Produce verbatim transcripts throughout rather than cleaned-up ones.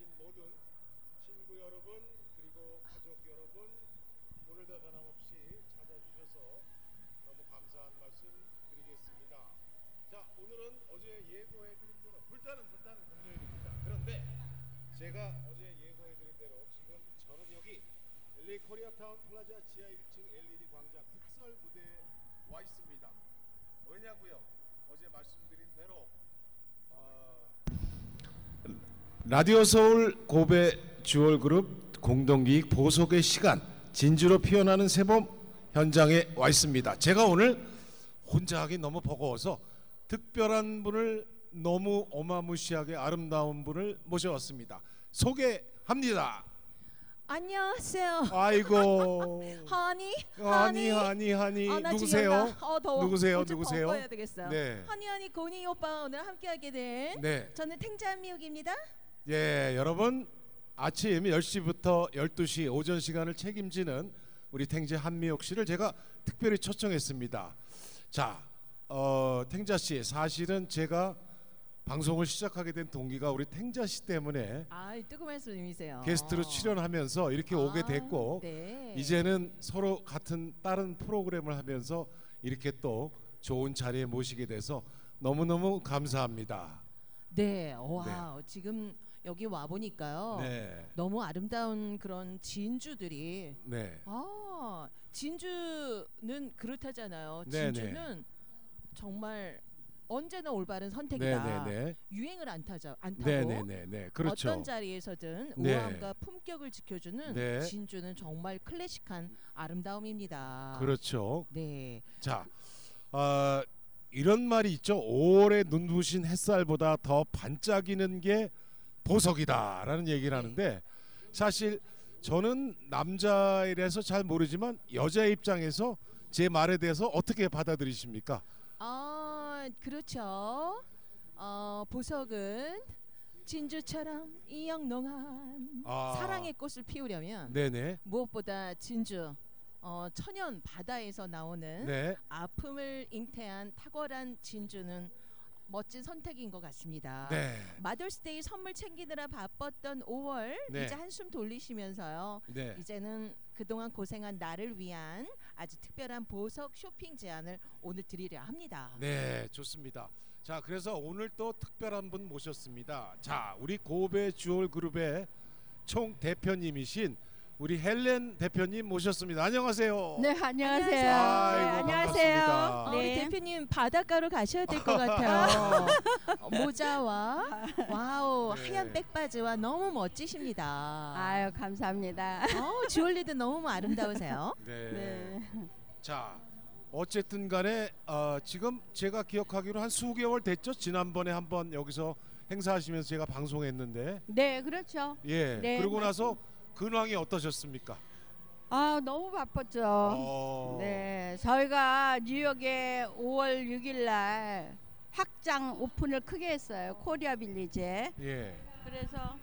오신 모든 친구 여러분 그리고 가족 여러분 오늘도 변함없이 찾아주셔서 너무 감사한 말씀 드리겠습니다. 자, 오늘은 어제 예고해드린 대로 불타는 불타는 금요일입니다. 그런데 제가 어제 예고해드린 대로 지금 저는 여기 엘에이 코리아타운 플라자 지하 일 층 엘이디 광장 특설 무대에 와 있습니다. 왜냐고요? 어제 말씀드린 대로 어... 라디오 서울 고베 주얼그룹 공동기획 보석의 시간 진주로 피어나는 새봄 현장에 와 있습니다. 제가 오늘 혼자 하기 너무 버거워서 특별한 분을 너무 어마무시하게 아름다운 분을 모셔왔습니다. 소개합니다. 안녕하세요. 아이고. 하니, 하니, 하니, 하니. 아, 누구세요? 어, 더워. 누구세요? 누구세요? 벗어야 되겠어요. 네. 하니, 하니, 고니 오빠 오늘 함께하게 된. 네. 저는 탱자미옥입니다. 예, 여러분 아침 열 시부터 열두 시 오전 시간을 책임지는 우리 탱자 한미옥 씨를 제가 특별히 초청했습니다. 자, 어, 탱자 씨 사실은 제가 방송을 시작하게 된 동기가 우리 탱자 씨 때문에 아, 뜨거운 말씀이세요. 게스트로 출연하면서 이렇게 아, 오게 됐고 네. 이제는 서로 같은 다른 프로그램을 하면서 이렇게 또 좋은 자리에 모시게 돼서 너무너무 감사합니다. 네, 와, 네. 지금 여기 와 보니까요. 네. 너무 아름다운 그런 진주들이. 네. 아, 진주는 그렇다잖아요. 네, 진주는 네. 정말 언제나 올바른 선택이다. 네, 네, 네. 유행을 안 타죠, 안 타고 네, 네, 네, 네. 그렇죠. 어떤 자리에서든 네. 우아함과 품격을 지켜주는 네. 진주는 정말 클래식한 아름다움입니다. 그렇죠. 네. 자, 어, 이런 말이 있죠. 오월에 눈부신 햇살보다 더 반짝이는 게 보석이다라는 얘기를 하는데 사실 저는 남자이라서 잘 모르지만 여자 입장에서 제 말에 대해서 어떻게 받아들이십니까? 아, 그렇죠. 어, 보석은 진주처럼 이영롱한 아. 사랑의 꽃을 피우려면 네네. 무엇보다 진주 어, 천연 바다에서 나오는 네. 아픔을 잉태한 탁월한 진주는 멋진 선택인 것 같습니다. 네. 마더스데이 선물 챙기느라 바빴던 오월 네. 이제 한숨 돌리시면서요. 네. 이제는 그동안 고생한 나를 위한 아주 특별한 보석 쇼핑 제안을 오늘 드리려 합니다. 네, 좋습니다. 자, 그래서 오늘 또 특별한 분 모셨습니다. 자, 우리 고베 주얼 그룹의 총 대표님이신 우리 헬렌 대표님 모셨습니다. 안녕하세요. 네, 안녕하세요. 안녕하세요. 아이고, 네, 안녕하세요. 반갑습니다. 어, 네. 우리 대표님 바닷가로 가셔야 될 것 같아요. 어, 모자와 와우 네. 하얀 백바지와 너무 멋지십니다. 아유, 감사합니다. 어, 주얼리도 너무 아름다우세요. 네. 네. 자, 어쨌든 간에 어, 지금 제가 기억하기로 한 수개월 됐죠? 지난번에 한번 여기서 행사하시면서 제가 방송했는데 네, 그렇죠. 예. 네, 그러고 맞습니다. 나서 근황이 어떠셨습니까? 아, 너무 바빴죠. 어. 네, 저희가 뉴욕에 오월 육일 날 확장 오픈을 크게 했어요. 코리아 빌리지에. 예. 그래서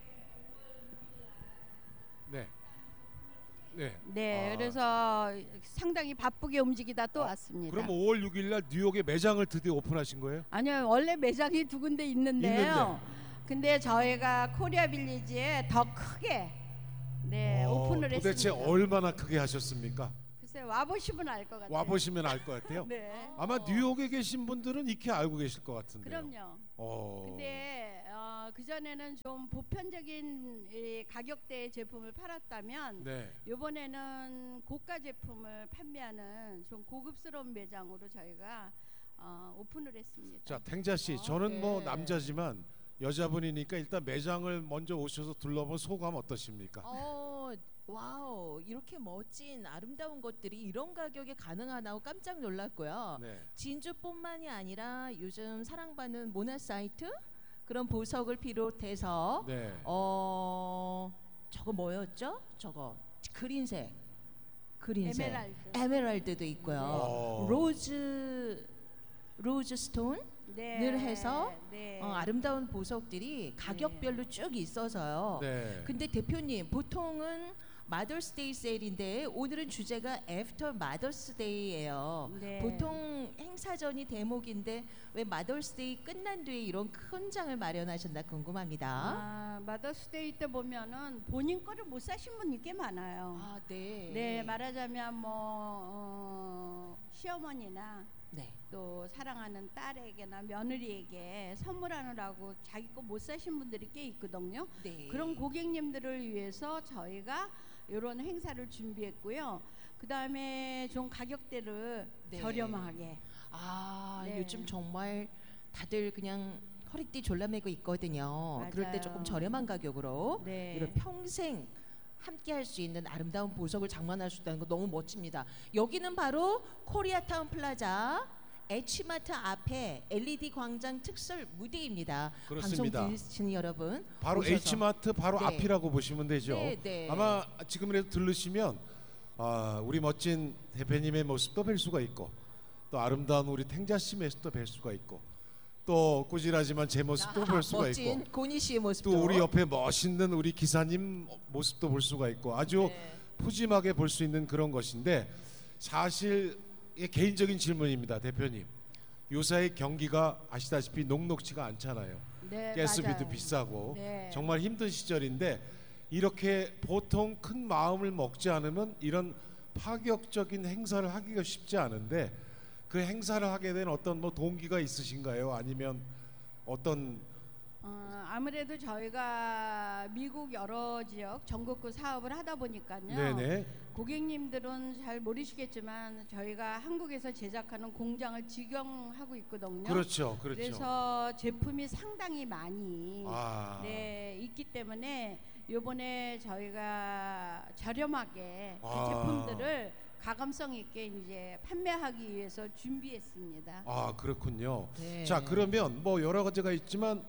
네. 네. 네, 아. 그래서 상당히 바쁘게 움직이다 또 아, 왔습니다. 그럼 오월 육일 날 뉴욕에 매장을 드디어 오픈하신 거예요? 아니요, 원래 매장이 두 군데 있는데요. 근데 저희가 코리아 빌리지에 더 크게 네, 어, 오픈을 도대체 했습니다. 얼마나 크게 하셨습니까? 글쎄 와 보시면 알 것 같아요. 와 보시면 알 것 같아요. 네. 아마 뉴욕에 계신 분들은 익히 알고 계실 것 같은데요. 그럼요. 어. 근데 어, 그 전에는 좀 보편적인 이 가격대의 제품을 팔았다면 네. 이번에는 고가 제품을 판매하는 좀 고급스러운 매장으로 저희가 어, 오픈을 했습니다. 자, 탱자 씨, 아, 저는 뭐 네. 남자지만 여자분이니까 일단 매장을 먼저 오셔서 둘러본 소감 어떠십니까? 어, 와우, 이렇게 멋진 아름다운 것들이 이런 가격에 가능하다고 깜짝 놀랐고요. 네. 진주뿐만이 아니라 요즘 사랑받는 모나 사이트 그런 보석을 비롯해서 네. 어 저거 뭐였죠? 저거 그린색, 그린색, 에메랄드. 에메랄드도 있고요. 어. 로즈 로즈 스톤 네. 늘 해서 네. 어, 아름다운 보석들이 가격별로 쭉 있어서요. 네. 근데 대표님 보통은 마더스데이 세일인데 오늘은 주제가 애프터 마더스데이예요. 네. 보통 행사 행사전이 대목인데 왜 마더스데이 끝난 뒤에 이런 큰 장을 마련하셨나 궁금합니다. 아, 마더스데이 때 보면은 본인 거를 못 사신 분이 꽤 많아요. 아, 네. 네, 말하자면 뭐 어, 시어머니나 네. 또 사랑하는 딸에게나 며느리에게 선물하느라고 자기 거 못 사신 분들이 꽤 있거든요. 네. 그런 고객님들을 위해서 저희가 이런 행사를 준비했고요. 그 다음에 좀 가격대를 네. 저렴하게. 아, 네. 요즘 정말 다들 그냥 허리띠 졸라매고 있거든요. 그럴 때 맞아요. 조금 저렴한 가격으로 네. 이런 평생 함께 할 수 있는 아름다운 보석을 장만할 수 있다는 거 너무 멋집니다. 여기는 바로 코리아타운 플라자 H마트 앞에 엘이디 광장 특설 무대입니다. 그렇습니다. 방송 들으시는 여러분 바로 오셔서. H마트 바로 네. 앞이라고 보시면 되죠. 네, 네. 아마 지금이라도 들르시면 아, 우리 멋진 대표님의 모습도 뵐 수가 있고 또 아름다운 우리 탱자 씨 모습도 뵐 수가 있고 또 꾸질하지만 제 모습도 볼 수가 멋진 있고 고니 씨의 모습도 또 우리 옆에 멋있는 우리 기사님 모습도 볼 수가 있고 아주 네. 푸짐하게 볼 수 있는 그런 것인데 사실 이게 개인적인 질문입니다, 대표님. 요새 경기가 아시다시피 녹록지가 않잖아요. 네, 가스비도 맞아요. 비싸고 네. 정말 힘든 시절인데 이렇게 보통 큰 마음을 먹지 않으면 이런 파격적인 행사를 하기가 쉽지 않은데 그 행사를 하게 된 어떤 뭐 동기가 있으신가요? 아니면 어떤 어, 아무래도 저희가 미국 여러 지역 전국구 사업을 하다 보니까요. 네네 고객님들은 잘 모르시겠지만 저희가 한국에서 제작하는 공장을 직영하고 있거든요. 그렇죠, 그렇죠. 그래서 제품이 상당히 많이 아, 네, 있기 때문에 이번에 저희가 저렴하게 그 아. 제품들을 가감성 있게 이제 판매하기 위해서 준비했습니다. 아 그렇군요. 네. 자 그러면 뭐 여러 가지가 있지만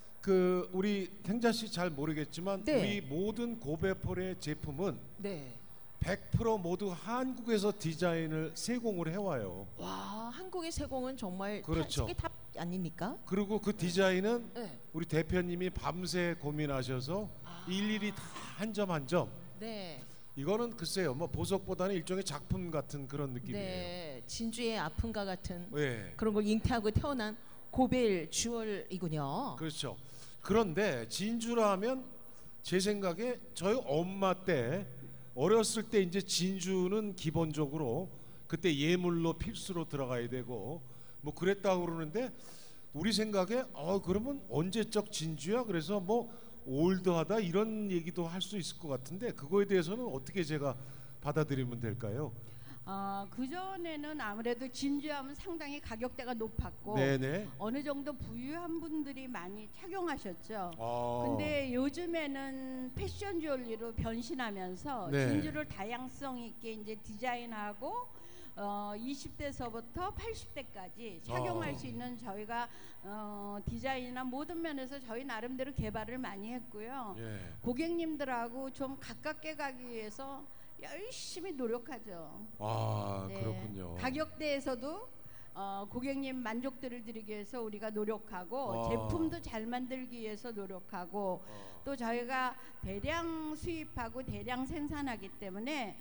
그 우리 탱자 씨 잘 모르겠지만 네. 우리 모든 고베폴의 제품은 네. 백 퍼센트 모두 한국에서 디자인을 세공을 해와요. 와, 한국의 세공은 정말 그렇죠. 타, 세계 탑 아닙니까? 그리고 그 디자인은 네. 우리 대표님이 밤새 고민하셔서 아. 일일이 다 한 점 한 점. 네. 이거는 글쎄요, 뭐 보석보다는 일종의 작품 같은 그런 느낌이에요. 네. 진주의 아픔과 같은 예, 그런 걸 잉태하고 태어난 고벨 주얼이군요. 그렇죠. 그런데 진주라면 제 생각에 저희 엄마 때 어렸을 때 이제 진주는 기본적으로 그때 예물로 필수로 들어가야 되고 뭐 그랬다고 그러는데 우리 생각에 어 그러면 언제적 진주야? 그래서 뭐 올드하다 이런 얘기도 할 수 있을 것 같은데 그거에 대해서는 어떻게 제가 받아들이면 될까요? 어, 그 전에는 아무래도 진주하면 상당히 가격대가 높았고 네네. 어느 정도 부유한 분들이 많이 착용하셨죠. 아, 근데 요즘에는 패션 주얼리로 변신하면서 네. 진주를 다양성 있게 이제 디자인하고 어, 이십 대서부터 팔십 대까지 착용할 아. 수 있는 저희가 어, 디자인이나 모든 면에서 저희 나름대로 개발을 많이 했고요. 예. 고객님들하고 좀 가깝게 가기 위해서 열심히 노력하죠. 아 네. 그렇군요. 가격대에서도 어, 고객님 만족도를 드리기 위해서 우리가 노력하고 아. 제품도 잘 만들기 위해서 노력하고 어. 또 저희가 대량 수입하고 대량 생산하기 때문에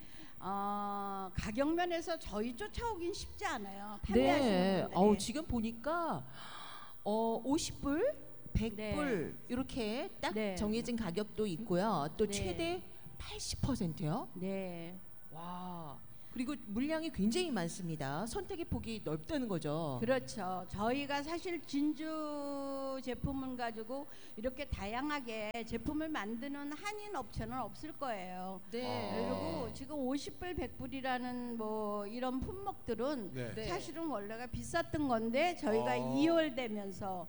어, 가격 면에서 저희 쫓아오긴 쉽지 않아요. 판매하시는 네. 분들이. 어우, 지금 보니까 어, 오십 불, 백 불 네. 이렇게 딱 네. 정해진 가격도 있고요. 또 네. 최대 팔십 퍼센트요. 네. 와. 그리고 물량이 굉장히 많습니다. 선택의 폭이 넓다는 거죠. 그렇죠. 저희가 사실 진주 제품을 가지고 이렇게 다양하게 제품을 만드는 한인 업체는 없을 거예요. 네. 그리고 지금 오십 불, 백 불이라는 뭐 이런 품목들은 네. 네. 사실은 원래가 비쌌던 건데 저희가 아. 이월되면서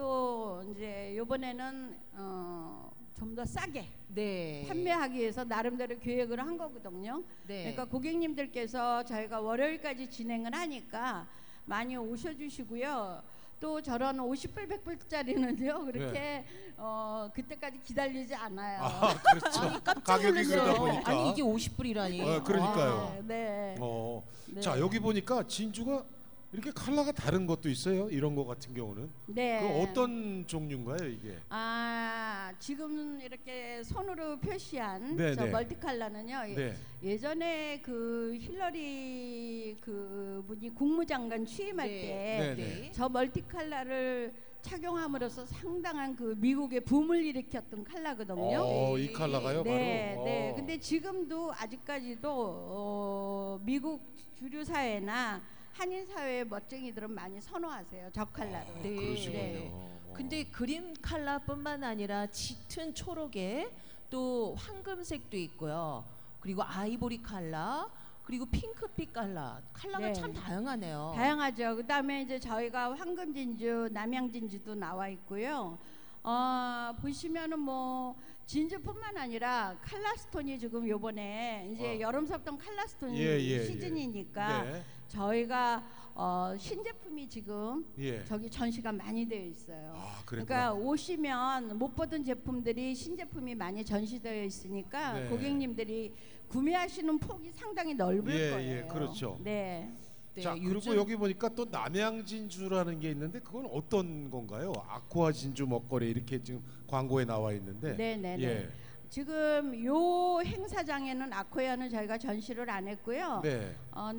또 이제 이번에는 어, 좀 더 싸게 네. 판매하기 위해서 나름대로 계획을 한 거거든요. 네. 그러니까 고객님들께서 저희가 월요일까지 진행을 하니까 많이 오셔주시고요. 또 저런 오십 불, 백 불짜리는요 그렇게 어, 그때까지 기다리지 않아요. 아 그렇죠. 깜짝 가격이 놀랐어요. 그러다 보니까. 아니 이게 오십 불이라니. 어, 그러니까요. 네. 네. 어. 네. 자 여기 보니까 진주가 이렇게 컬러가 다른 것도 있어요? 이런 거 같은 경우는? 네. 그 어떤 종류인가요, 이게? 아, 지금 이렇게 손으로 표시한 네, 저 네. 멀티 컬러는요. 예- 네. 예전에 그 힐러리 그 분이 국무장관 취임할 네. 때 네, 저 멀티 컬러를 착용함으로써 상당한 그 미국의 붐을 일으켰던 컬러거든요. 어, 네. 이 컬러가요, 네, 바로? 네. 어. 근데 지금도 아직까지도 어, 미국 주류 사회나 한인 사회의 멋쟁이들은 많이 선호하세요. 저 컬러를. 네. 그러시군요. 네. 어. 근데 그린 컬러뿐만 아니라 짙은 초록에 또 황금색도 있고요. 그리고 아이보리 컬러, 그리고 핑크빛 컬러. 컬러가 네. 참 다양하네요. 다양하죠. 그다음에 이제 저희가 황금 진주, 남양 진주도 나와 있고요. 어, 보시면은 뭐 진주뿐만 아니라 칼라스톤이 지금 요번에 이제 어. 여름섭동 칼라스톤 예, 예, 시즌이니까 네. 저희가 어, 신제품이 지금 예. 저기 전시가 많이 되어 있어요. 아, 그러니까 그랬구나. 오시면 못 보던 제품들이 신제품이 많이 전시되어 있으니까 네. 고객님들이 구매하시는 폭이 상당히 넓을 예, 거예요. 예, 그렇죠. 네. 네, 자, 요즘- 그리고 여기 보니까 또 남양 진주라는 게 있는데 그건 어떤 건가요? 아쿠아 진주 먹거리 이렇게 지금 광고에 나와 있는데. 네, 네, 네. 예. 지금 요 행사장에는 아코야는 저희가 전시를 안 했고요. 네. 어,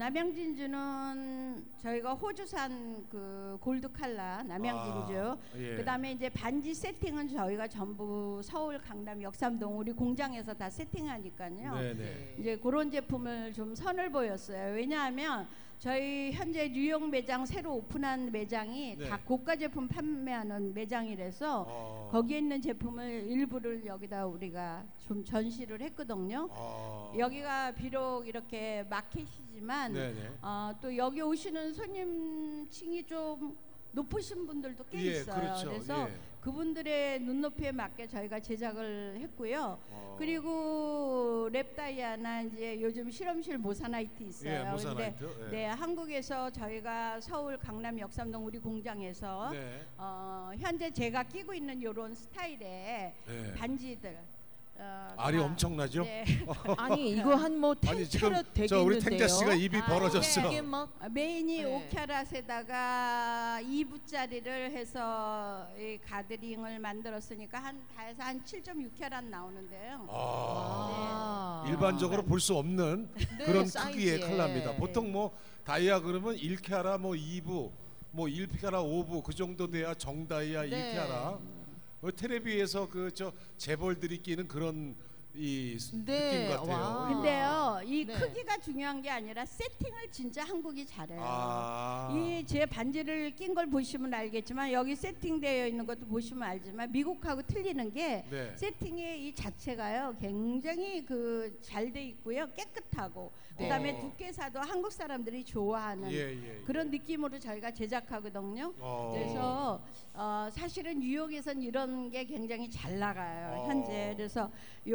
남양진주는 저희가 호주산 그 골드 칼라 남양진주. 아, 예. 그다음에 이제 반지 세팅은 저희가 전부 서울 강남 역삼동 우리 공장에서 다 세팅하니까요. 네, 네. 네. 이제 그런 제품을 좀 선을 보였어요. 왜냐하면 저희 현재 뉴욕 매장 새로 오픈한 매장이 네. 다 고가 제품 판매하는 매장이라서 어. 거기에 있는 제품을 일부를 여기다 우리가 좀 전시를 했거든요. 아. 여기가 비록 이렇게 마켓이지만 네, 네. 어, 또 여기 오시는 손님층이 좀 높으신 분들도 꽤 예, 있어요. 그렇죠. 그래서 예. 그분들의 눈높이에 맞게 저희가 제작을 했고요. 어. 그리고 랩다이아나 이제 요즘 실험실 모사나이트 있어요. 예, 근데 모사나이트. 예. 네, 한국에서 저희가 서울 강남 역삼동 우리 공장에서 네. 어, 현재 제가 끼고 있는 이런 스타일의 네. 반지들 어, 알이 다- 엄청나죠? 네. 아니 이거 한뭐 아니 지금 텐 캐럿 저 우리 되겠는데요. 탱자 씨가 입이 아, 벌어졌어. 네. 이게 막 아, 메인이 네. 오 캐럿에다가 이 부짜리를 해서 이 가드링을 만들었으니까 한 다 해서 한 칠 점 육 캐럿 나오는데요. 아. 와. 일반적으로 볼 수 없는 네, 그런 사이즈에. 크기의 컬러입니다. 보통 뭐 다이아 그러면 일 캐럿 뭐 이 부 뭐 일 캐럿 오 부 그 정도 돼야 정다이아 일 네. 캐럿. 어, 텔레비에서 그 저 재벌들이 끼는 그런 이 스- 네, 느낌 같아요. 와. 근데요, 이 네. 크기가 중요한 게 아니라 세팅을 진짜 한국이 잘해요. 아. 이 제 반지를 낀 걸 보시면 알겠지만 여기 세팅되어 있는 것도 보시면 알지만 미국하고 틀리는 게 네. 세팅의 이 자체가요 굉장히 그 잘 돼 있고요 깨끗하고 네. 그다음에 두께사도 한국 사람들이 좋아하는 예, 예, 예. 그런 느낌으로 저희가 제작하거든요. 어. 그래서 어, 사실은 뉴욕에선 이런 게 굉장히 잘 나가요 어. 현재. 그래서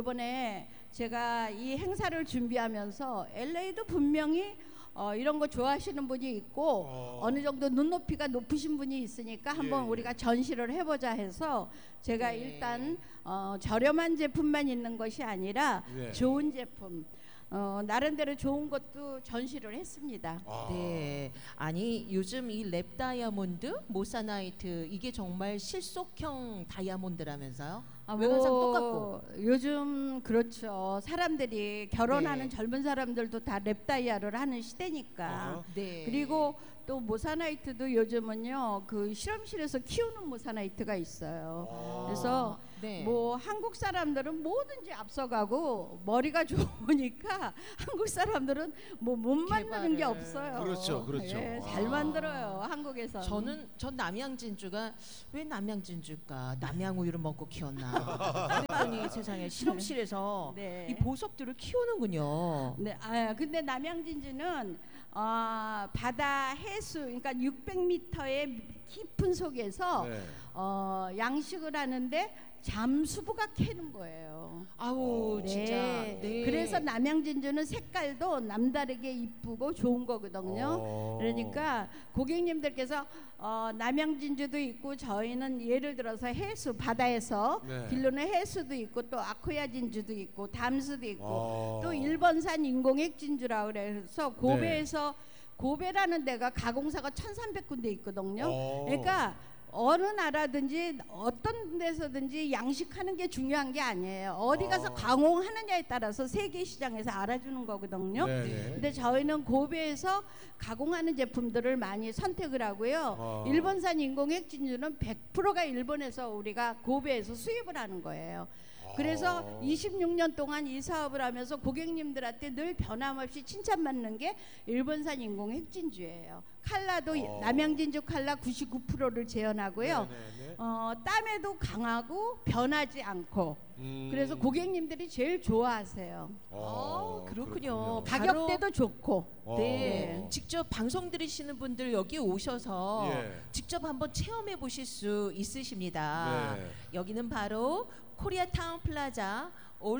이번에 제가 이 행사를 준비하면서 엘에이도 분명히 어, 이런 거 좋아하시는 분이 있고 어. 어. 느 정도 눈높이가 높으신 분이 있으니까 한번 예, 예. 우리가 전시를 해보자 해서 제가 네. 일단 어, 저렴한 제품만 있는 것이 아니라 네. 좋은 제품 어, 나름대로 좋은 것도 전시를 했습니다. 아. 네, 아니 요즘 이 랩 다이아몬드, 모사나이트 이게 정말 실속형 다이아몬드라면서요? 아, 왜 항상 똑같고? 요즘 그렇죠. 사람들이 결혼하는 네. 젊은 사람들도 다 랩다이아를 하는 시대니까. 어허. 네. 그리고 또 모사나이트도 요즘은요 그 실험실에서 키우는 모사나이트가 있어요. 어. 그래서 네. 뭐 한국 사람들은 뭐든지 앞서가고 머리가 좋으니까 한국 사람들은 뭐 못 만드는 게 개발을. 없어요. 그렇죠, 그렇죠. 예, 잘 아. 만들어요 한국에서. 저는 전 남양 진주가 왜 남양 진주일까? 남양 우유를 먹고 키웠나? 그랬더니 세상에 실험실에서 네. 이 보석들을 키우는군요. 네, 아 근데 남양진주는 어, 바다 해수, 그러니까 육백 미터의 깊은 속에서 네. 어, 양식을 하는데 잠수부가 캐는 거예요. 아우 어. 진짜. 네. 그래서 남양진주는 색깔도 남다르게 이쁘고 좋은 거거든요. 어. 그러니까 고객님들께서 어, 남양진주도 있고 저희는 예를 들어서 해수 바다에서 네. 기르는 해수도 있고 또 아코야 진주도 있고 담수도 있고 어. 또 일본산 인공액 진주라 그래서 고베에서 고베라는 데가 가공사가 천삼백 군데 있거든요. 어. 그러니까 어느 나라든지 어떤 데서든지 양식하는 게 중요한 게 아니에요. 어디 가서 어. 가공하느냐에 따라서 세계 시장에서 알아주는 거거든요. 네네. 근데 저희는 고베에서 가공하는 제품들을 많이 선택을 하고요. 어. 일본산 인공핵진주는 백 퍼센트가 일본에서 우리가 고베에서 수입을 하는 거예요. 그래서 어. 이십육 년 동안 이 사업을 하면서 고객님들한테 늘 변함없이 칭찬받는 게 일본산 인공핵진주예요. 칼라도 어. 남양진주 칼라 구십구 퍼센트를 재현하고요. 네네네. 어, 땀에도 강하고 변하지 않고 음. 그래서 고객님들이 제일 좋아하세요. 어, 아, 그렇군요. 그렇군요. 바로- 가격대도 좋고. 어. 네, 네. 직접 방송 들으시는 분들 여기 오셔서 예. 직접 한번 체험해 보실 수 있으십니다. 네. 여기는 바로 코리아타운 플라자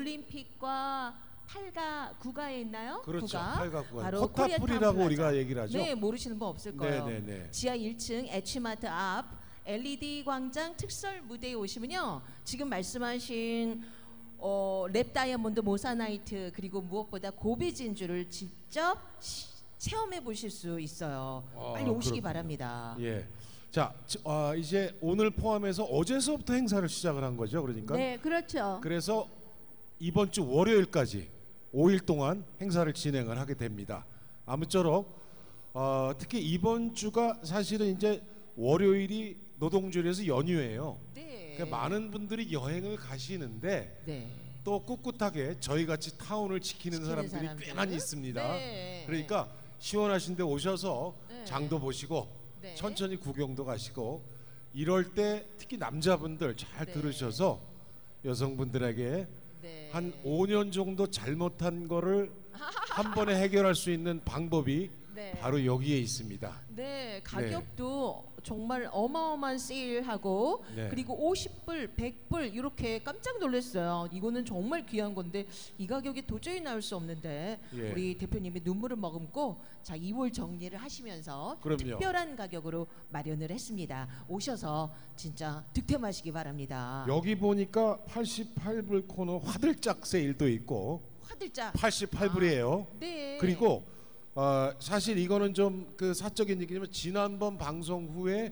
올림픽과 팔가 구가에 있나요? 그렇죠. 구가. 팔각구가 바로 허타풀이라고 코리아타운 우리가 플라자. 얘기를 하죠. 네, 모르시는 분 없을 거예요. 네네네. 지하 일 층 H마트 앞 엘이디 광장 특설 무대에 오시면요. 지금 말씀하신 어, 랩 다이아몬드 모사나이트 그리고 무엇보다 고비 진주를 직접 시, 체험해 보실 수 있어요. 아, 빨리 오시기 그렇군요. 바랍니다. 예. 자, 지- 아, 이제 오늘 포함해서 어제서부터 행사를 시작을 한 거죠. 그러니까. 네, 그렇죠. 그래서 이번 주 월요일까지 오 일 동안 행사를 진행을 하게 됩니다. 아무쪼록 어, 특히 이번 주가 사실은 이제 월요일이 노동조례에서 연휴예요. 네. 그러니까 많은 분들이 여행을 가시는데 네. 또 꿋꿋하게 저희 같이 타운을 지키는 지키는 사람들이 사람들. 꽤 많이 있습니다. 네. 그러니까 시원하신데 오셔서 네. 장도 보시고 네. 천천히 구경도 가시고 이럴 때 특히 남자분들 잘 네. 들으셔서 여성분들에게 네. 한 오 년 정도 잘못한 거를 한 번에 해결할 수 있는 방법이 네. 바로 여기에 있습니다. 네, 가격도 정말 어마어마한 세일하고 네. 그리고 오십 불, 백 불 이렇게 깜짝 놀랐어요. 이거는 정말 귀한 건데 이 가격이 도저히 나올 수 없는데 예. 우리 대표님이 눈물을 머금고 자 이월 정리를 하시면서 그럼요. 특별한 가격으로 마련을 했습니다. 오셔서 진짜 득템하시기 바랍니다. 여기 보니까 팔십팔 불 코너 화들짝 세일도 있고 화들짝. 팔십팔 불이에요. 네. 그리고 어, 사실 이거는 좀 그 사적인 얘기지만 지난번 방송 후에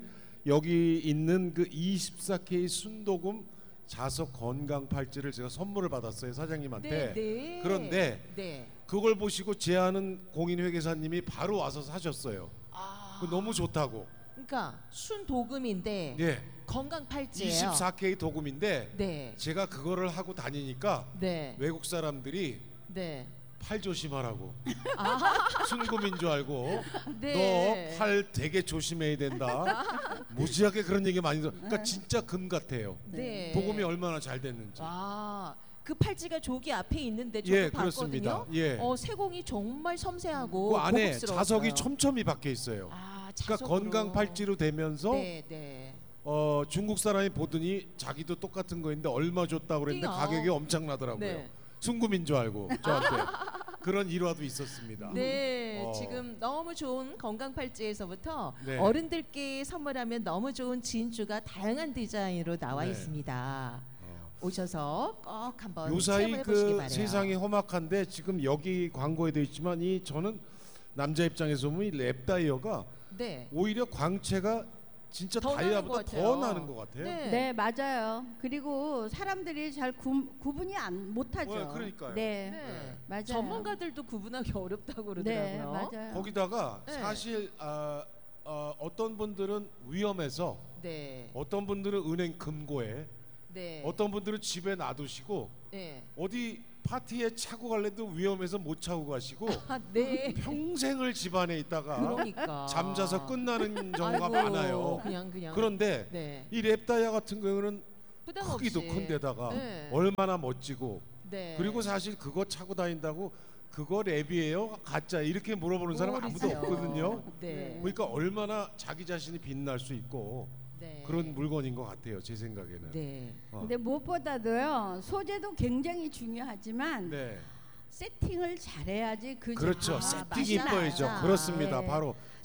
여기 있는 그 이십사 케이 순도금 자석 건강 팔찌를 제가 선물을 받았어요 사장님한테. 네, 네. 그런데 네. 그걸 보시고 제아는 공인회계사님이 바로 와서 사셨어요. 아. 그 너무 좋다고. 그러니까 순 도금인데 예. 건강 팔찌예요. 이십사 케이 도금인데 네. 제가 그거를 하고 다니니까 네. 외국 사람들이 네. 팔 조심하라고. 아. 순금인 줄 알고 네. 너 팔 되게 조심해야 된다. 무지하게 그런 얘기 많이 들어. 그러니까 진짜 금 같아요. 네. 도금이 얼마나 잘 됐는지. 와, 그 팔찌가 저기 앞에 있는데 저도 예, 봤거든요. 그렇습니다. 예. 어, 세공이 정말 섬세하고 그 안에 고급스러웠어요. 자석이 촘촘히 박혀 있어요. 아, 그러니까 자석으로. 건강 팔찌로 되면서 네, 네. 어, 중국 사람이 보더니 자기도 똑같은 거인데 얼마 줬다고 그랬는데 띵어. 가격이 엄청나더라고요. 네. 순금인 줄 알고 저한테 그런 일화도 있었습니다. 네, 어. 지금 너무 좋은 건강 팔찌에서부터 네. 어른들께 선물하면 너무 좋은 진주가 다양한 디자인으로 나와 네. 있습니다. 어. 오셔서 꼭 한번 요사이 체험해 보시기 그 바래요. 세상이 험악한데 지금 여기 광고에 되어 있지만 이 저는 남자 입장에서 보면 이 랩다이어가 네. 오히려 광채가 진짜 더 나는 다이아보다 것 같아요. 더 나는 것 같아요. 네. 네, 맞아요. 그리고 사람들이 잘 구, 구분이 안 못하죠. 어, 그러니까요. 네, 네. 맞아요. 전문가들도 구분하기 어렵다고 네, 그러더라고요. 맞아요. 거기다가 네. 사실 아, 어, 어떤 분들은 위험해서 네. 어떤 분들은 은행 금고에 네. 어떤 분들은 집에 놔두시고 네. 어디 파티에 차고 갈래도 위험해서 못 차고 가시고 아, 네. 평생을 집안에 있다가 그러니까 잠자서 끝나는 경우가 아이고, 많아요. 그냥 그냥. 그런데 네. 이 랩다이아 같은 경우는 부담 크기도 없이. 큰 데다가 네. 얼마나 멋지고 네. 그리고 사실 그거 차고 다닌다고 그거 랩이에요? 가짜 이렇게 물어보는 사람 아무도 모르죠. 없거든요. 네. 그러니까 얼마나 자기 자신이 빛날 수 있고 네. 그런 물건인 것 같아요. 제 생각에는. 네. 어. 근데 무엇보다도요 소재도 굉장히 중요하지만 네. 세팅을 잘해야지 그 그렇죠. 자- 세팅이 맞아, 이뻐야죠. 맞아. 그렇습니다. 네. 바로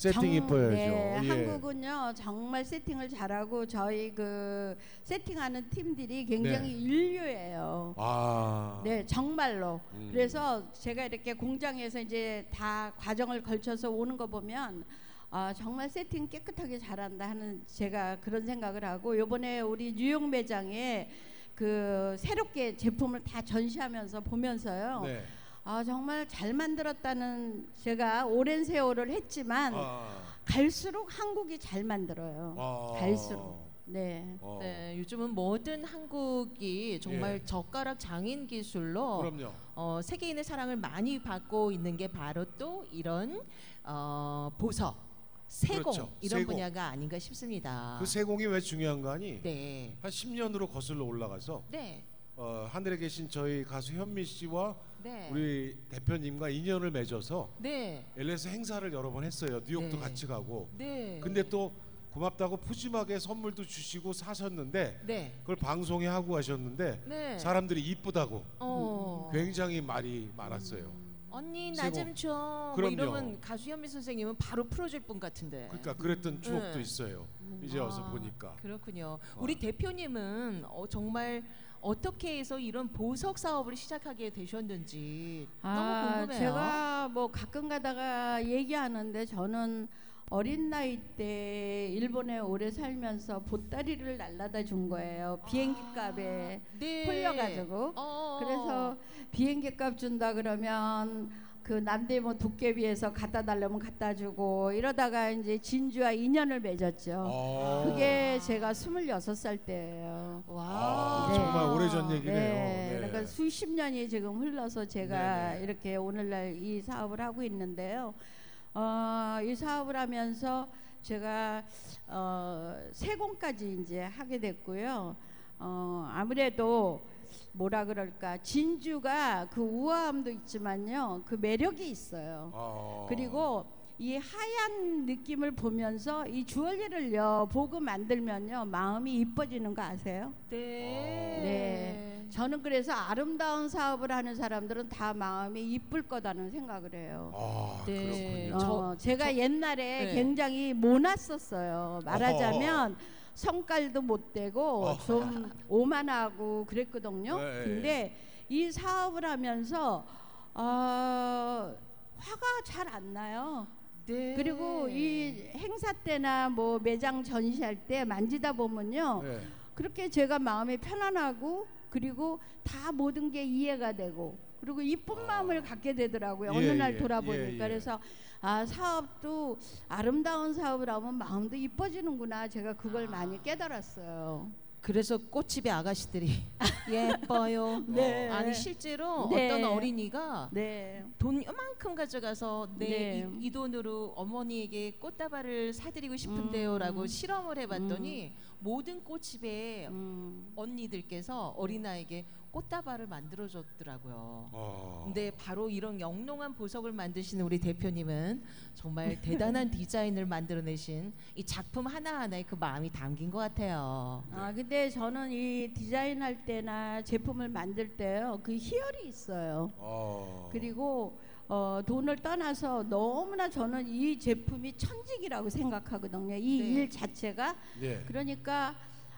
세팅 정- 이뻐야죠. 네, 예. 한국은요 정말 세팅을 잘하고 저희 그 세팅하는 팀들이 굉장히 네. 인류예요. 아. 네, 정말로. 음. 그래서 제가 이렇게 공장에서 이제 다 과정을 걸쳐서 오는 거 보면 아, 정말 세팅 깨끗하게 잘한다 하는 제가 그런 생각을 하고 요번에 우리 뉴욕 매장에 그 새롭게 제품을 다 전시하면서 보면서요. 네. 아, 정말 잘 만들었다는 제가 오랜 세월을 했지만 아. 갈수록 한국이 잘 만들어요. 아. 갈수록. 네. 어. 네, 요즘은 모든 한국이 정말 예. 젓가락 장인 기술로 그럼요. 어, 세계인의 사랑을 많이 받고 있는 게 바로 또 이런 어, 보석, 세공 그렇죠. 이런 세공. 분야가 아닌가 싶습니다. 그 세공이 왜 중요한가 하니 네, 한 십 년으로 거슬러 올라가서 네, 어, 하늘에 계신 저희 가수 현미 씨와 네, 우리 대표님과 인연을 맺어서 네, 엘에이에스 행사를 여러 번 했어요. 뉴욕도 네. 같이 가고. 네. 근데 또 고맙다고 푸짐하게 선물도 주시고 사셨는데 네, 그걸 방송에 하고 가셨는데 네. 사람들이 이쁘다고 어. 굉장히 말이 많았어요. 언니 세공. 나 좀 줘. 뭐 그럼요. 이러면 가수 현미 선생님은 바로 풀어줄 분 같은데. 그러니까 그랬던 추억도 네. 있어요. 이제 와서 아, 보니까. 그렇군요. 우리 대표님은 어, 정말 어떻게 해서 이런 보석 사업을 시작하게 되셨는지 너무 아, 궁금해요. 제가 뭐 가끔 가다가 얘기하는데 저는 어린 나이 때 일본에 오래 살면서 보따리를 날라다 준 거예요. 비행기 값에 네. 홀려가지고. 어, 그래서 비행기 값 준다 그러면 그 남대문 도깨비에서 갖다 달라면 갖다 주고 이러다가 이제 진주와 인연을 맺었죠. 아. 그게 제가 스물여섯 살 때예요. 와. 아, 네. 정말 오래전 얘기네요. 네, 네. 그러니까 수십 년이 지금 흘러서 제가 네네. 이렇게 오늘날 이 사업을 하고 있는데요. 어, 이 사업을 하면서 제가 어, 세공까지 이제 하게 됐고요. 어, 아무래도 뭐라 그럴까 진주가 그 우아함도 있지만요, 그 매력이 있어요. 아. 그리고 이 하얀 느낌을 보면서 이 주얼리를요 보고 만들면요 마음이 이뻐지는 거 아세요? 네. 네. 저는 그래서 아름다운 사업을 하는 사람들은 다 마음이 이쁠 거다는 생각을 해요. 아, 네. 그렇군요. 어, 제가 옛날에 네. 굉장히 모났었어요. 말하자면 성깔도 못 되고 어허. 좀 오만하고 그랬거든요. 네. 근데 이 사업을 하면서 어, 화가 잘 안 나요. 네. 그리고 이 행사 때나 뭐 매장 전시할 때 만지다 보면요. 네. 그렇게 제가 마음이 편안하고 그리고 다 모든 게 이해가 되고 그리고 이쁜 아. 마음을 갖게 되더라고요. 예, 어느 날 예, 돌아보니까. 예, 예. 그래서 아, 사업도 아름다운 사업을 하면 마음도 이뻐지는구나. 제가 그걸 많이 깨달았어요. 그래서 꽃집의 아가씨들이 예뻐요. 네. 아니 실제로 네. 어떤 어린이가 네. 돈 요만큼 가져가서 내 네. 이, 이 돈으로 어머니에게 꽃다발을 사드리고 싶은데요라고 음. 실험을 해봤더니 모든 꽃집에 음. 언니들께서 어린아이에게 꽃다발을 만들어줬더라고요. 아. 근데 바로 이런 영롱한 보석을 만드시는 우리 대표님은 정말 대단한 디자인을 만들어내신 이 작품 하나하나에 그 마음이 담긴 것 같아요. 아, 근데 저는 이 디자인할 때나 제품을 만들 때요. 그 희열이 있어요. 아. 그리고 어, 돈을 떠나서 너무나 저는 이 제품이 천직이라고 생각하거든요. 이 네. 일 자체가. 네. 그러니까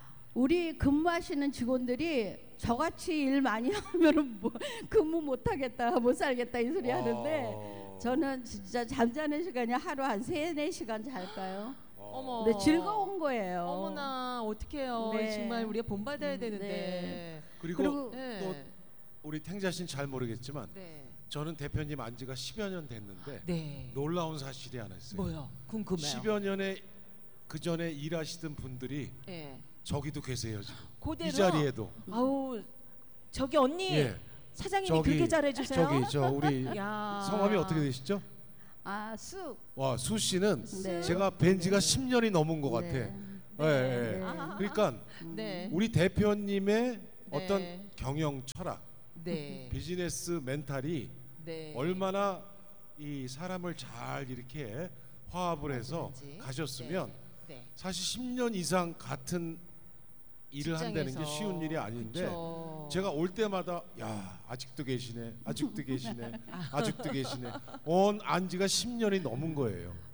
우리 근무하시는 직원들이 저같이 일 많이 하면은 뭐 근무 못 하겠다, 못 살겠다 이 소리 하는데 아. 저는 진짜 잠자는 시간이 하루 한 세네 시간 잘까요? 아. 어머. 근데 즐거운 거예요. 어머나 어떡해요. 네. 정말 우리가 본받아야 음, 되는데. 네. 그리고, 그리고 네. 또 우리 탱자 씨는 잘 모르겠지만 네. 저는 대표님 안 지가 십여 년 됐는데 네. 놀라운 사실이 하나 있어요. 뭐요? 궁금해요. 십여 년에 그 전에 일하시던 분들이 네. 저기도 계세요 지금. 그대로. 이 자리에도. 아우 저기 언니 예. 사장님이 저기, 그렇게 잘해주세요. 저기 저 우리 야. 성함이 어떻게 되시죠? 아, 쑥. 와, 수 씨는 네. 제가 뵌 지가 십 년이 넘은 것 같아. 네. 예, 예. 네. 아. 그러니까 네. 우리 대표님의 어떤 네. 경영 철학, 네. 비즈니스 멘탈이 네. 얼마나 이 사람을 잘 이렇게 화합을 해서 그런지. 가셨으면 네. 네. 사실 십 년 이상 같은 일을 한다는 게 직장에서. 쉬운 일이 아닌데 그쵸. 제가 올 때마다 야 아직도 계시네 아직도 계시네 아직도 계시네 온 안지가 십 년이 넘은 거예요.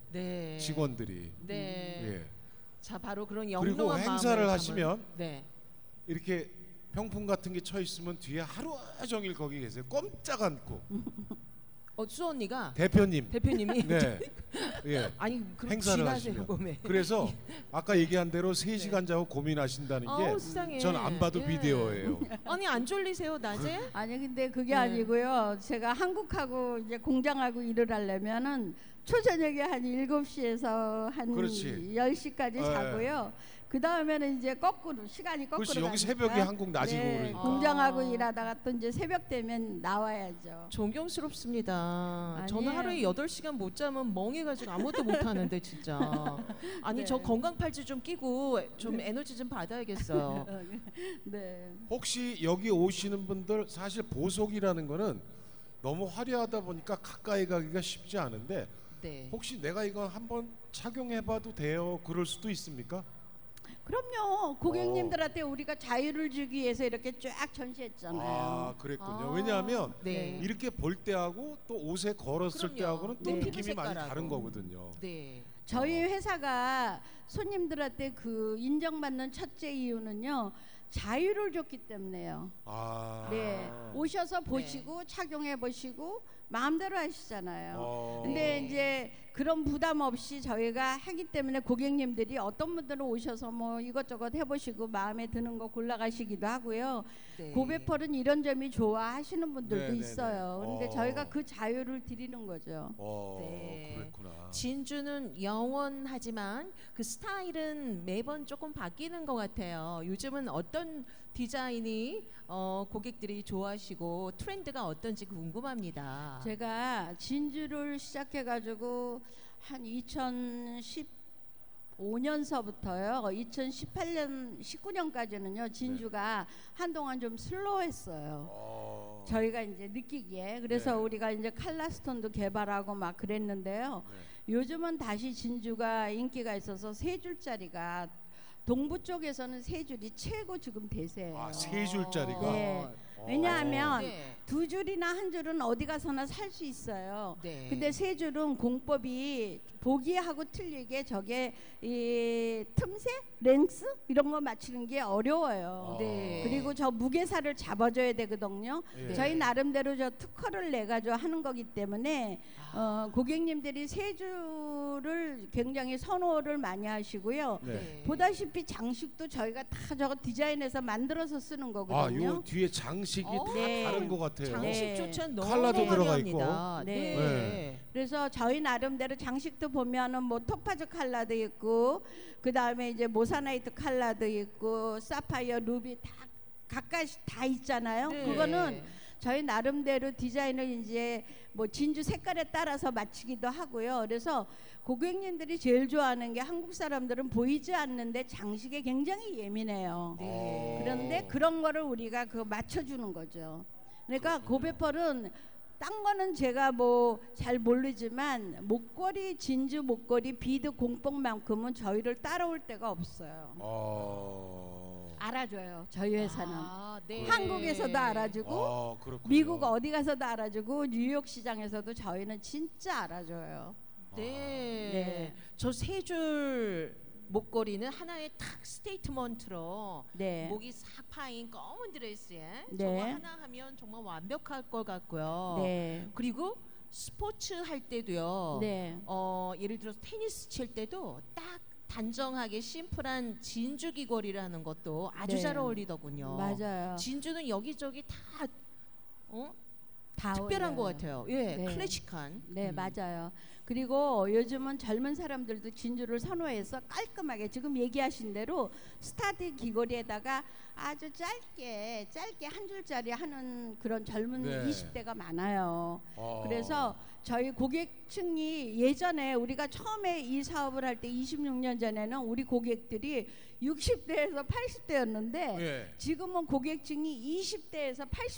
네. 직원들이. 네. 예. 자, 바로 그런 그리고 영롱한 행사를 마음을 하시면 담은- 네. 이렇게 병풍 같은 게 쳐 있으면 뒤에 하루 종일 거기 계세요. 꼼짝 않고. 어, 수 언니가 대표님. 대표님이 네. 예. 아니 그럼 행사를 지나세요, 하시면. 봄에. 그래서 아까 얘기한 대로 세 시간 자고 고민하신다는 네. 아우, 게 세상에. 전 안 봐도 예. 비디오예요. 아니 안 졸리세요 낮에? 아니 근데 그게 네. 아니고요. 제가 한국하고 이제 공장하고 일을 하려면은 초저녁에 한 일곱 시에서 한 그렇지. 열 시까지 네. 자고요. 그 다음에는 이제 거꾸로 시간이 거꾸로 그렇지, 여기 가니까. 새벽에 한국 낮이고 네, 그러니까. 공장하고 아. 일하다가 또 이제 새벽 되면 나와야죠. 존경스럽습니다. 저는 아니에요. 하루에 여덟 시간 못 자면 멍해가지고 아무것도 못 하는데 진짜. 아니 네. 저 건강 팔찌 좀 끼고 좀 에너지 좀 받아야겠어요. 네. 혹시 여기 오시는 분들 사실 보석이라는 거는 너무 화려하다 보니까 가까이 가기가 쉽지 않은데 네. 혹시 내가 이거 한번 착용해봐도 돼요? 그럴 수도 있습니까? 그럼요. 고객님들한테 우리가 자유를 주기 위해서 이렇게 쫙 전시했잖아요. 아 그랬군요. 아, 왜냐하면 네. 이렇게 볼 때하고 또 옷에 걸었을 그럼요. 때하고는 또 네. 느낌이 많이 색깔하고. 다른 거거든요. 네. 저희 회사가 손님들한테 그 인정받는 첫째 이유는요. 자유를 줬기 때문에요. 아. 네. 오셔서 보시고 착용해 보시고 마음대로 하시잖아요. 어. 근데 이제 그런 부담 없이 저희가 하기 때문에 고객님들이 어떤 분들은 오셔서 뭐 이것저것 해보시고 마음에 드는 거 골라가시기도 하고요. 네. 고베펄은 이런 점이 좋아하시는 분들도 네네네. 있어요. 근데 어. 저희가 그 자유를 드리는 거죠. 어, 네. 그랬구나. 진주는 영원하지만 그 스타일은 매번 조금 바뀌는 것 같아요. 요즘은 어떤 디자인이 어, 고객들이 좋아하시고 트렌드가 어떤지 궁금합니다. 제가 진주를 시작해가지고 한 이천십오 년서부터요. 이천십팔 년, 십구 년까지는요. 진주가 한동안 좀 슬로우했어요. 어. 저희가 이제 느끼기에 그래서 네. 우리가 이제 칼라스톤도 개발하고 막 그랬는데요. 네. 요즘은 다시 진주가 인기가 있어서 세 줄짜리가 동부 쪽에서는 세 줄이 최고 지금 대세예요. 아, 세 줄짜리가. 네. 어. 왜냐하면 네. 두 줄이나 한 줄은 어디 가서나 살 수 있어요. 네. 근데 세 줄은 공법이 보기하고 틀리게 저게 이 틈새, 랭스 이런 거 맞추는 게 어려워요. 네. 그리고 저 무게살을 잡아줘야 되거든요. 예. 저희 나름대로 저 특허를 내 가지고 하는 거기 때문에 어, 고객님들이 세 줄을 굉장히 선호를 많이 하시고요. 네. 네. 보다시피 장식도 저희가 다 저거 디자인해서 만들어서 쓰는 아, 거거든요. 요 뒤에 장식이 어, 다 네. 다른 것 같아요. 장식조차 네. 너무 컬러도 들어가 화려합니다. 있고. 네. 네. 그래서 저희 나름대로 장식도 보면은 뭐 토파즈 컬러도 있고 그 다음에 이제 모사나이트 컬러도 있고 사파이어 루비 다 각각 다 있잖아요. 네. 그거는 저희 나름대로 디자인을 이제 뭐 진주 색깔에 따라서 맞추기도 하고요. 그래서 고객님들이 제일 좋아하는 게 한국 사람들은 보이지 않는데 장식에 굉장히 예민해요. 네. 그런데 그런 거를 우리가 그 맞춰주는 거죠. 그러니까 고베펄은 딴 거는 제가 뭐 잘 모르지만 목걸이 진주 목걸이 비드 공법만큼은 저희를 따라올 데가 없어요. 어. 알아줘요. 저희 회사는 아, 네. 한국에서도 알아주고 아, 그렇군요. 미국 어디 가서도 알아주고 뉴욕 시장에서도 저희는 진짜 알아줘요. 네. 네. 저 세 줄 목걸이는 하나의 탁 스테이트먼트로 네. 목이 싹 파인 검은 드레스에 네. 저거 하나 하면 정말 완벽할 것 같고요. 네. 그리고 스포츠 할 때도요. 네. 어, 예를 들어서 테니스 칠 때도 딱 단정하게 심플한 진주 귀걸이를 하는 것도 아주 네. 잘 어울리더군요. 맞아요. 진주는 여기저기 다 어? 다 특별한 것 어울려요. 같아요. 예, 네. 클래식한. 네, 음. 맞아요. 그리고 요즘은 젊은 사람들도 진주를 선호해서 깔끔하게 지금 얘기하신 대로 스타드 귀걸이에다가 아주 짧게 짧게 한 줄짜리 하는 그런 젊은 네. 이십 대가 많아요. 어. 그래서 저희 고객층이 예전에 우리가 처음에 이 사업을 할 때 이십육 년 전에는 우리 고객들이 육십 대에서 팔십 대였는데 예. 지금은 고객층이 이십 대에서 팔십